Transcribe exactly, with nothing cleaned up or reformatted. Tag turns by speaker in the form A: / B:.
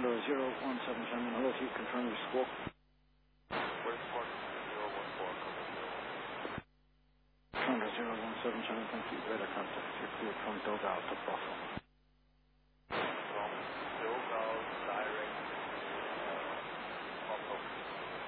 A: Toronto zero one seven seven, hello, if you confirm your squawk.
B: West Park zero one four, zero one.
A: Toronto zero one seven seven, thank you. Radar contact, you're cleared from Delta Alpha Buffalo.